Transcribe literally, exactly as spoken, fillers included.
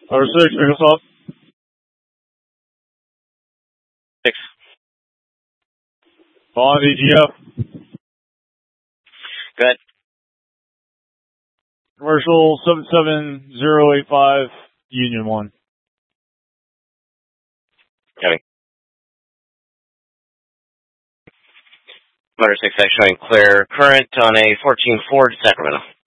Number six, pick us up. Six. On D G F. Good. Commercial seven seven zero eight five, Union one. Copy. Motor six, showing clear current on a fourteen Ford Sacramento.